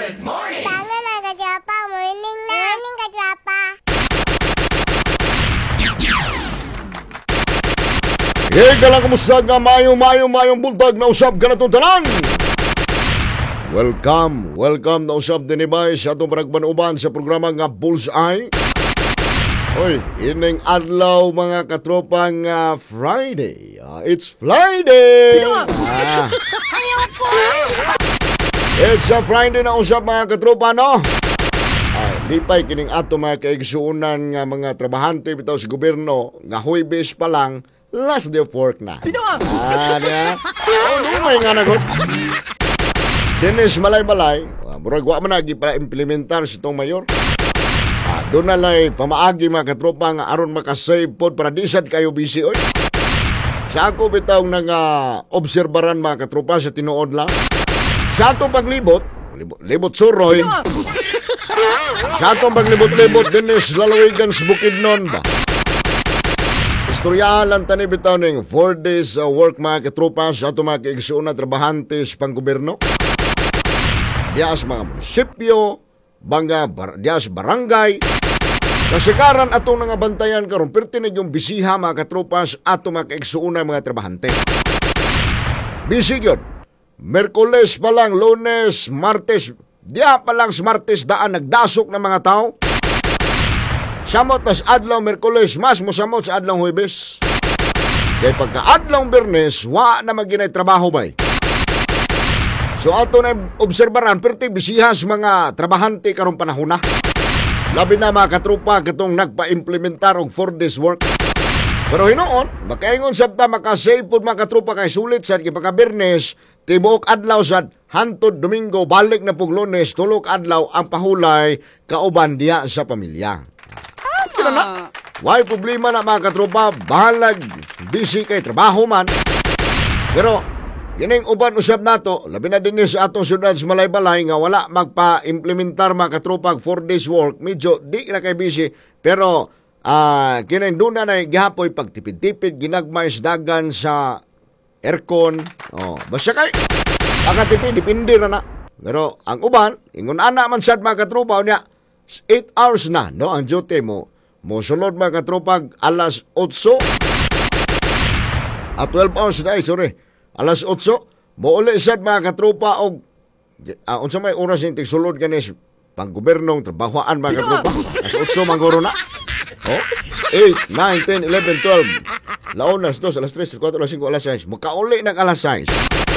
Good morning! Tama mga katrapa, morning na aming katrapa. Dalang kumusta nga mayong buntag na usap ka na itong tanan. Welcome na usap din ibay sa itong panagbanuban sa programa nga Bullseye. Oy, ining adlaw mga katropang Friday. It's Friday! It's a Friday na usap mga katropa, no? Lipay kining ato mga kaigsuunan nga mga trabahante bitaw sa gobyerno nga Huwebes pa lang last day of work na. Diya? Lumay nga nagot. Dennis Malay-Balay, murag wa man nagi para implementar sa itong mayor. Doon na lang pamaagi mga katropa nga aron makasave pod para disad kayo busy oy. Sa ako bitaw nang obserbaran mga katropa sa tinuod lang. Sa atong paglibot suroy. Sa atong paglibot-libot Dennis lalawigan sa Bukidnon ba. Istoryahan tani bitaw ning 4 days work mga katropa sa atong mga kaigsuon na trabahante sa panggobyerno. Diya sa mga munisipyo, diya sa barangay. Kasagaran atong nga bantayan karon pertinig yung bisiha mga katropa sa atong mga kaigsuon na mga trabahante. Busy yun. Merkules pa lang, Lunes, Martes, diya pa lang sa Martes daan nagdasok ng mga tao. Samot nas adlaw Merkules, mas mosamot sa adlaw Huwebes. Kaya pagka-adlaw Bernes, wa na maginay trabaho bay. So ato na obserbaran, perti bisiha sa mga trabahante karong panahon na. Labi na mga katropa katong nagpa-implementar og 4 days work. Pero hinoon, makaingon sabta makasave po mga katropa kay sulit sa pagka-Bernes, tibuok adlaw sa hantod Domingo, balik na pug Lunes, tulok adlaw ang pahulay kauban diya sa pamilya. Kira na, why problema na mga katropa, bahalag, busy kay trabaho man. Pero, kining uban usab nato, labi na din sa atong syudad sa Malay-Balay nga wala magpa-implementar mga katropa 4 days work, medyo di na kay busy, pero kining doon na gihapoy pagtipid-tipid, ginagmay sa dagan sa aircon, basta kay, pagkatipid, dipindi na na. Pero ang uban, ingon ana man sad mga katropa, niya, 8 hours na, no, ang duty mo. Sulod mga katropa, alas 8, 12 hours na, sorry. Alas 8, mauli sad mga katropa og unsa may oras yung tigsulod ganis pang-gobernong trabahoan mga katropa. Alas 8 manggoro na. 8, 9, 10, 11, 12. Laon alas 2, alas 3, alas 4, alas 5, alas 6. Makauli ng alas 6.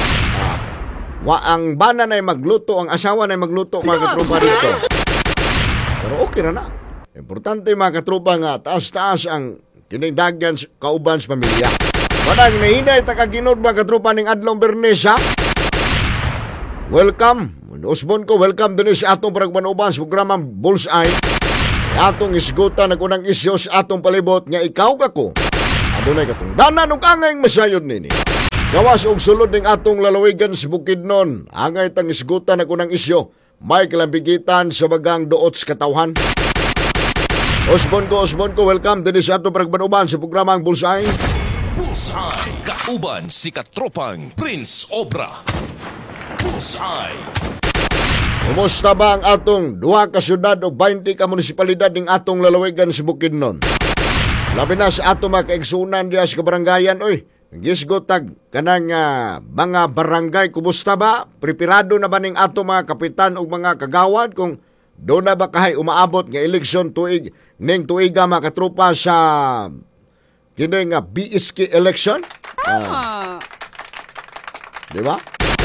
Ang bana na magluto, ang asawa na magluto mga katropa dito. Pero okay na. Importante mga katropa nga taas-taas ang kinigdagan kauban sa pamilya. Padang nahinay takaginod mga katropa ning adlaw Bernes ha. Welcome. Usbon ko welcome din sa atong panagbanuban sa programa Bullseye. Atong isgutan nagunang isyo sa atong palibot nga ikaw kako. Adunay katungdanan ug angay masayod nini. Gawas og sulod ning atong lalawigan sa Bukidnon. Angay tang isgutan nagunang isyo. May kalambigitan sa bagang duot sa katawhan. Usbon ko welcome din sa atong panagbanuban sa programa Bullseye. Bullseye! Kauban si katropang Prince Obra. Bullseye! Kumusta ba ang atong duha ka syudad o 20 ka munisipalidad ng atong lalawigan sa Bukidnon? Labi na sa atong mga kaigsunan diya sa kabarangayan, oy. Gisgotag kanang mga barangay, kumusta ba? Preparado na ba ning atong mga kapitan o mga kagawad kung doon na ba kahay umaabot nga eleksyon ning tuiga mga katropa sa kini nga BSK election? Di ba?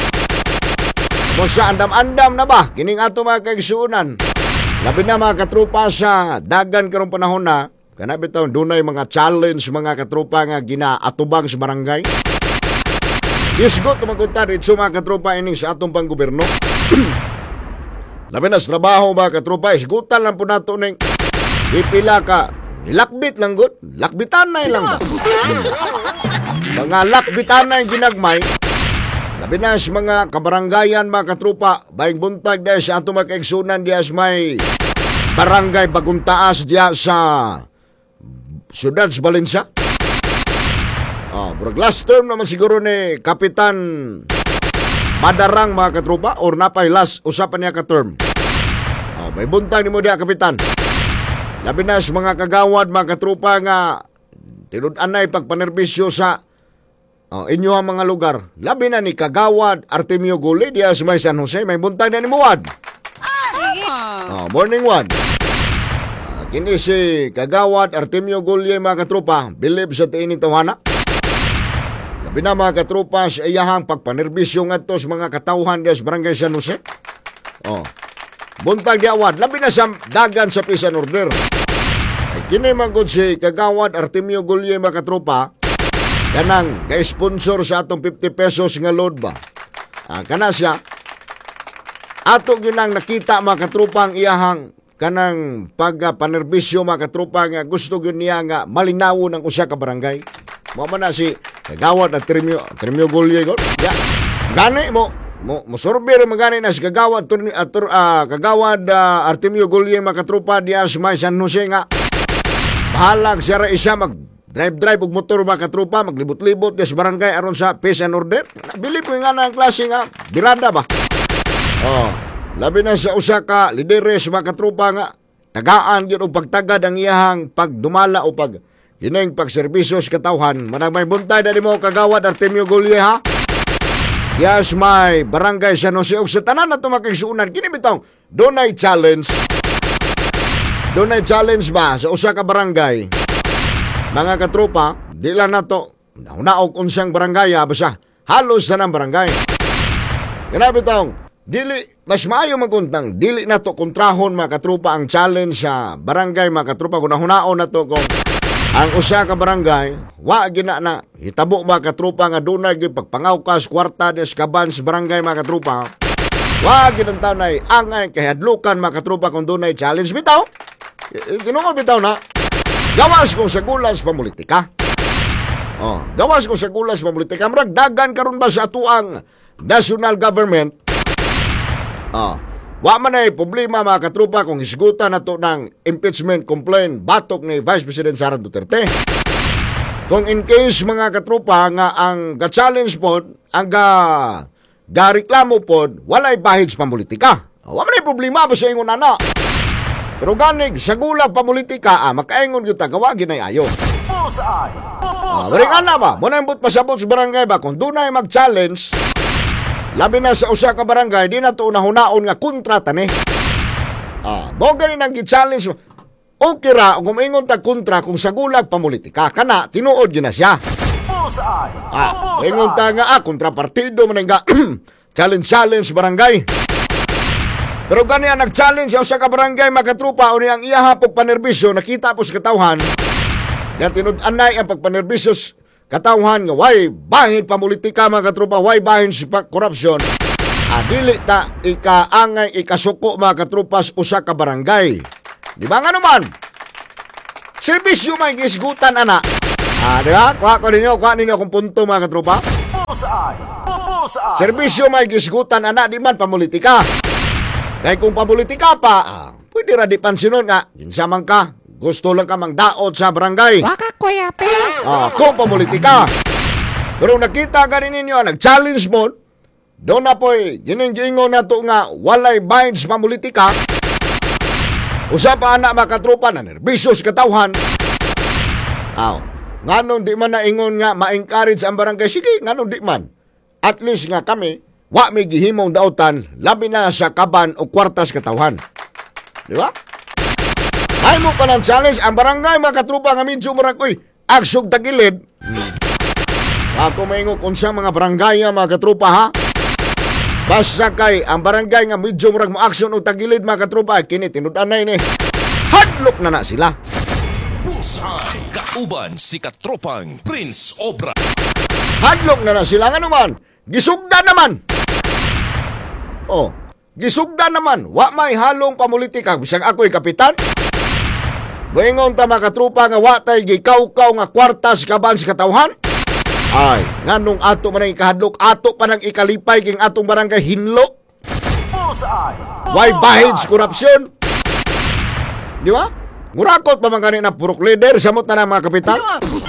Musa andam-andam na ba? Kining ato mga kaigsuunan. Labi na mga katropa sa dagan karong panahon na, kanabi taon dunay mga challenge mga katropa nga ginaatubang sa barangay. Isgot tumagunta dito mga katropa ining sa atong panggobyerno. Labi na sa trabaho mga katropa, isgutan lang po nato ning ipila ka. Lakbit lang good. Lakbitan na lang ba? Mga lakbitan na yung ginagmay. Labi na sa mga kabarangayan mga katropa, bayang buntag dahil sa ato mga kaigsunan diya sa may barangay Baguntaas diya sa siyudad sa Valencia. Last term naman siguro ni Kapitan madarang mga katropa or napay last usapan niya ka term. May buntag nimo diha kapitan. Labi na sa mga kagawad mga katropa nga tinud-anay pagpanerbisyo sa inyo ang mga lugar. Labi na ni kagawad Artemio Guli diha sa may San Jose. May buntag na ni Muwad. Morning Wad. Kini si kagawad Artemio Guli mga katropa. Bilib sa tiining tawhana. Labi na mga katropa sa iyahang pagpanerbisyo ngadto sa mga katawhan diha sa Barangay San Jose. Buntag di awad, labi na sa dagan sa peace and order. Kini man gud si kagawad Artemio Gulye mga katropa, kanang ka-sponsor sa atong 50 pesos nga load ba. Kana siya, ato ginang nakita mga katropa ang iyahang kanang pagpanerbisyo mga katropa nga gusto gyud niya nga malinawon ang usa ka barangay. Mo man na si kagawad Artemio Gulye gud. Ya, gani mo sorbe rin magani na si kagawad Artemio Gulye mga katropa diya sa may San Jose nga bahalag siya ra isa mag drive og motor mga katropa maglibot-libot diya sa barangay aron sa peace and order. Bilib ko nga na ang klase nga birada ba. Labi na sa usa ka lideres mga katropa nga tagaan gyud og pagtagad ang iyahang pagdumala o pag kining pagserbisyo sa katawhan. Manang may buntay na mo kagawad Artemio Gulye ha. Yes, may barangay San Jose og sa tanan na tumakigsuunan kini bitaw dunay challenge. Dunay challenge ba sa usa ka barangay? Mga katropa, di lang nato naog unsang barangay basta halos sa nang barangay. Grabe bitaw, dili mas maayo maguntang dili nato kontrahon mga katropa ang challenge sa barangay mga katropa kung nahunaon nato kung ang usa ka barangay, wa gina na hitabo mga katropa nga dunay gyud pagpangawkas kwarta des kaban sa barangay mga katropa. Wa gid ang tawnay angay kahadlukan mga katropa kung dunay challenge bitaw. Ginuol bitaw na. Gawas kung sa gulas pamulitika. Gawas kung sa gulas pamulitika. Murag dagan karon ba sa atuang national government? Wa man ay problema mga katropa kung hisgutan nato ng impeachment complaint batok ni Vice President Sara Duterte. Kung in case mga katropa nga ang ga-challenge pod, ang ga-reklamo pod, walay bahid sa pamulitika. Wa man ay problema ba sa ingon ana. Pero ganig sa gulang pamulitika, makaingon gyud ta gawagin ay ayo. Bari ana ba? Mo na imbot pasabot sa barangay ba kung dunay mag-challenge. Labi na sa usa ka barangay, di na ito unahunaon nga kontrata ni. Mo ganin ang gi-challenge. Okay ra, kung maingon ta kontra kung sa gulag pamulitika, kana, tinuod yun na siya. Maingon ta nga, kontrapartido man nga, challenge barangay. Pero gani ang nag-challenge sa usa ka barangay, mga katrupa, o niyang iyahapog panerbisyo, nakita po sa katawhan, nga tinud-anay ang pagpanerbisyo katawhan nga way bahin pamulitika mga katropa, way bahin sa korupsyon. Dili ta ikaangay ikasuko mga katropa sa usa ka barangay. Di ba nga naman? Serbisyo may gisgutan ana. Di ba? Kuha ninyo akong punto mga katropa. Serbisyo may gisgutan ana, di man pamulitika. Kaya kung pamulitika pa, pwede ra di pansinon nga, ginsamang ka. Gusto lang ka mangdaot sa barangay. Waka kuya pe. Kung pamulitika. Pero nakita ka rin ninyo, nag-challenge mo, doon na po'y giningingon na to nga walay bahin sa pamulitika. Usa pa anak makatropa na nerbisos katawhan. Nganon di man na ingon nga ma-encourage ang barangay. Sige, nganon di man. At least nga kami, wa may gihimong daotan, labi na sa kaban o kwartas katawhan. Di ba? Ay mo pa ng challenge, ang barangay mga katrupa nga medyo murag, agsog tagilid. Ako maingo kung sa mga barangay nga mga katrupa ha. Basta kay, ang barangay nga medyo murag mo aksyon o tagilid mga katrupa, kini tinudanay ni. Hadlok na sila. Bullseye, kauban si katropang Prince Obra. Hadlok na sila nga naman. Gisugda naman. Gisugda naman. Wa may halong pamulitika. Bisag ako'y kapitan. Buingon ta mga katrupa nga watay gikawkaw nga kwartas kaban sa katawhan. Ay, nganong ato man ang ikahadlok, ato pa nang ikalipay king atong barangay hinlo. Why bahid sa korupsyon? Di ba? Ngurakot pa man kanina purok leader, samot na mga kapitan.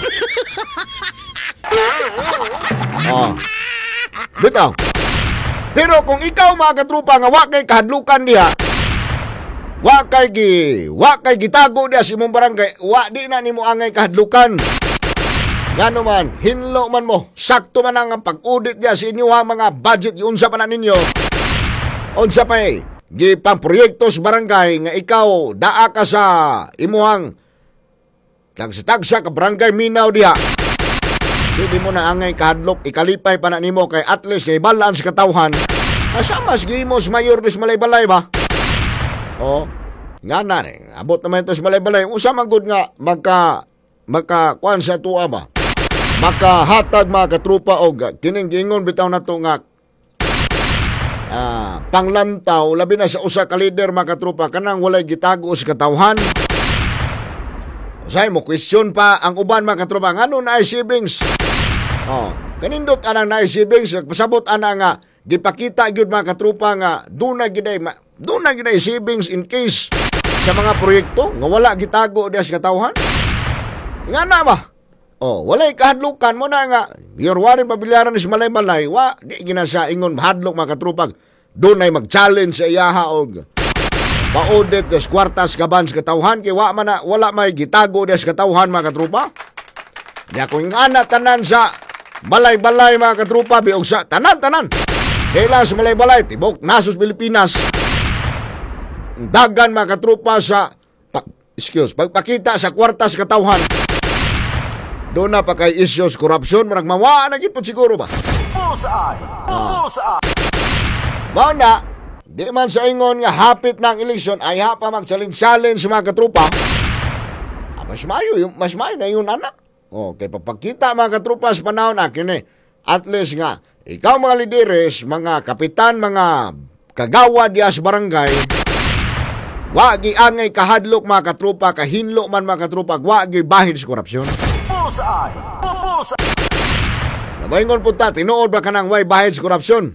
Bitaw. Pero kung ikaw mga katrupa nga wa kay kahadlukan diha, wa kay gitago diha sa imong barangay, wa di na nimo angay kahadlukan. Ngano man, hinlo man mo, sakto man ang pag-audit diha sa inyo mga budget unsa pa na ninyo. Unsa pa gipang proyekto sa barangay nga ikaw daa ka sa imuhang tagsa ka barangay minaw diha. Hindi mo na angay kahadlok, ikalipay pa na nimo kay at least balance katawhan. Asa mas gimos mayor des malay-balay ba? Oh, nga na abot naman ito sa malay-balay. Usa man gud nga maka kuan sa tuwa ba? Makahatag mga katrupa og kining giingon bitaw nato nga panglantaw labi na sa usa ka leader mga katrupa kanang walay gitago sa katawhan. Usay mo question pa ang uban mga katrupa ngano na savings. Oh, kanindot anang na savings pasabot ana nga gipakita gyud mga katrupa nga dunay giday savings in case sa mga proyekto nga wala gitago diha sa katawhan. Nga na ba? Oh, walay kahadlukan mo na nga. Yorwari pabiliaran is malay-malay. Wa, di ginasa ingon hadlok mga katrupag. Doon ay mag-challenge sa iyaha og pa-audit des kwartas kaban sa katawhan. Kaya wala may gitago des katawhan mga katrupa. Di ako yung anak tanan sa balay-balay mga katrupa. Biog sa tanan-tanan. Kailan sa malay-balay. Tibok, nasus Pilipinas. Dagan mga katrupa sa pagpakita sa kwartas katawhan. Doon na pa kay issues corruption, marag mawa na gipon siguro ba? Bullseye! Bullseye! Mao na, di man sa ingon nga hapit ng eleksyon ay pa mag-challenge sa mga katrupa. Mas mayo na yun anak. Okay, papakita mga katrupa sa panahon akin At least nga, ikaw mga lideres, mga kapitan, mga kagawa diya sa barangay, wagi angay kahadlok mga katrupa, kahinlo man mga katrupa, wagi bahid sa korupsyon. Bullseye! Bullseye! Nabaingon po ta, tinuod ba ka ng way bahid sa korupsyon?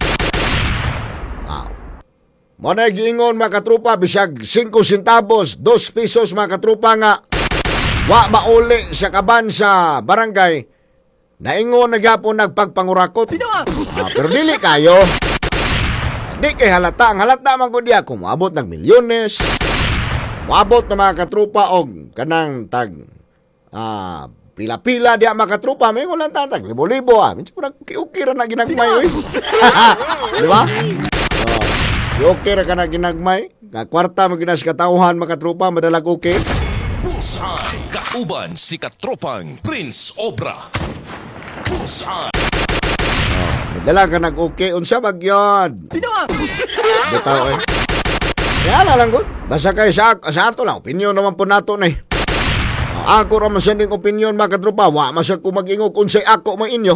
Mo na giingon mga katrupa, bisag 5 centavos, 2 pesos mga katrupa nga, wa mauli sa kaban sa barangay, naingon na gyapon nagpagpangurakot. Pero dili kayo. Di kay halata, ang halata man ko diya, kung maabot ng milyones, maabot na mga katrupa og kanang tag, pila-pila diya mga katrupa, may ulang tatag, libo-libo minsan po nag-ukira na ginagmay, di ba? Okay ra ka na ginagmay, kwarta mo ginas katauhan mga katrupa, madalag okay. Bullseye. Kauban si katropang Prince Obra. Bullseye. Madala ka nag-okay, unsa bagyod? Bitaw Kaya lang gud, basta kay sa ato lang, opinion naman po nato na Ako raman sa ning opinion mga katrupa, wa masag ko mag-ingog unsay ako mo inyo.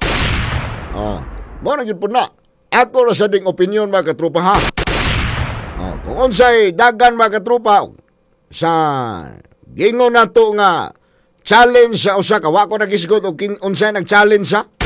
Mo na gid po na. Ako ra sa ding opinion mga katrupa ha. Kung unsay dagan mga katrupa sa gingon nato nga challenge sa usa ka wa ko nagisgot og unsay nag-challenge sa